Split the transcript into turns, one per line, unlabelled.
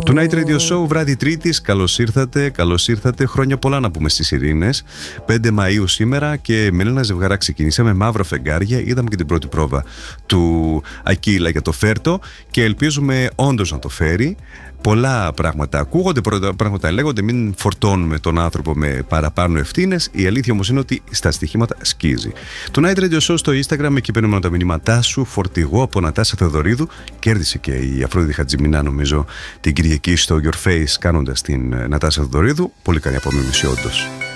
Το Night Radio Show, βράδυ Τρίτης. Καλώς ήρθατε, καλώς ήρθατε. Χρόνια πολλά να πούμε στις Ειρήνες. 5 Μαΐου σήμερα και με ένα ζευγαρά ξεκινήσαμε. Μαύρα φεγγάρια. Είδαμε και την πρώτη πρόβα του Ακύλα για το Φέρτο και ελπίζουμε όντως να το φέρει. Πολλά πράγματα ακούγονται, πράγματα λέγονται. Μην φορτώνουμε τον άνθρωπο με παραπάνω ευθύνες. Η αλήθεια όμως είναι ότι στα στοιχήματα σκίζει. Το Night Radio Show στο Instagram, εκεί παίρνουμε τα μηνύματά σου. Φορτηγό από Νατάσα Θεοδωρίδου. Κέρδισε και η Αφρόδητη Χατζημινά, νομίζω, την Κυριακή στο Your Face, κάνοντας την Νατάσα Θεοδωρίδου. Πολύ καλή απομίμηση, όντως.